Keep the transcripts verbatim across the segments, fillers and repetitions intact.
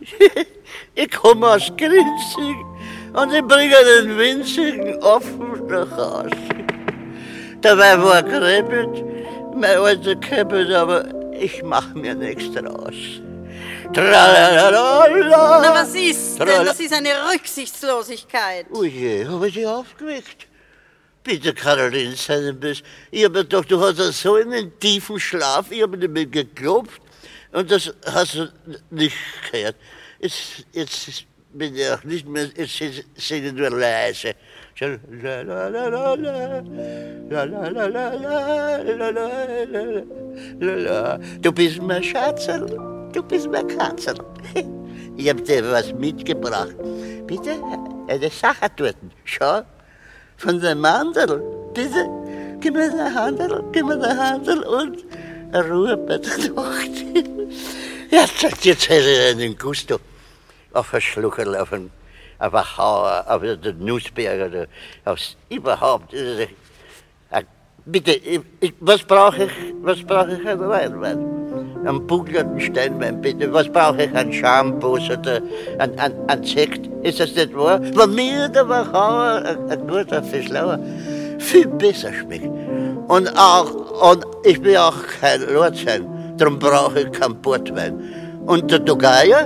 Ich komme aus Grinzig und ich bringe den winzigen Apfel nach Hause. Dabei war gerebelt, mein alter Käppelt, aber ich mach mir nichts draus. Tralalala. Na, was ist denn? Das ist eine Rücksichtslosigkeit. Oh je, habe ich dich aufgeweckt? Bitte, Caroline, sei nicht böse. Ich hab mir gedacht, du hast so einen tiefen Schlaf, ich habe nicht mehr geklopft und das hast du nicht gehört. Jetzt, jetzt bin ich auch nicht mehr, jetzt singe ich nur leise. La la la la la, la la la la la, la la la. Du bist mein Schatzel, du bist mein Katzel. Ich hab dir was mitgebracht. Bitte, eine Sache dort. Schau, von der Mandel. Bitte, gib mir eine Handel, gib mir eine Handel und Ruhe bei der Nacht. Jetzt, jetzt hätte ich einen Gusto auf ein Schluckerl, auf ein auf ein Hauer, auf den Nussberg oder aufs überhaupt. Äh, bitte, ich, ich, was brauche ich, was brauche ich an Weinwein? Einen bugelnden Steinwein, bitte. Was brauche ich an Shampoos oder an, an, an Sekt? Ist das nicht wahr? Wenn mir der Wachauer, ein, ein guter Fischlauer, viel besser schmeckt. Und auch, und ich will auch kein Lord sein, darum brauche ich keinen Portwein. Und der Togaya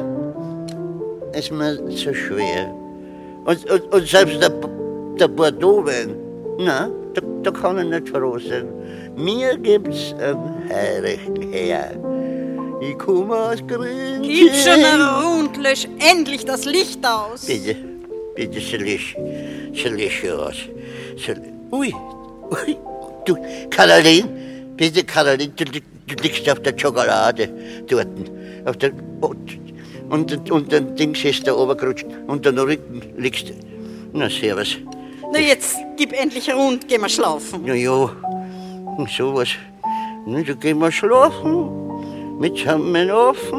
ist mir zu schwer. Und, und, und selbst der, der Bordeaux-Wein, na, da, da kann ich nicht froh sein. Mir gibt's einen heirigen Herr. Ich komme aus Grün. Gib schon eine und lösch endlich das Licht aus. Bitte, bitte, sie lösch, sie lösch aus. Sie, ui, ui, du, Caroline, bitte, Caroline, du, du liegst auf der Schokolade dort. Auf der, und, Und, und dann Dings ist da oben gerutscht und dann Rücken liegst. Na, servus. Na, jetzt gib endlich Ruhe und geh mal schlafen. Na ja, sowas. Na, da gehen wir schlafen, mit Zusammen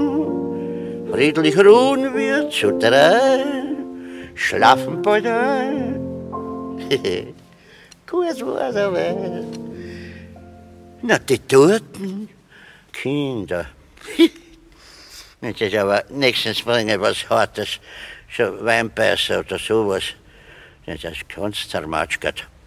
offen. Friedlich ruhen wir zu drei, schlafen bald ein. Gut war's aber. Na, die toten Kinder. Nicht, aber nächstens bringe was Hartes, so Weinbeißer oder sowas. Das kannst du zermatschert.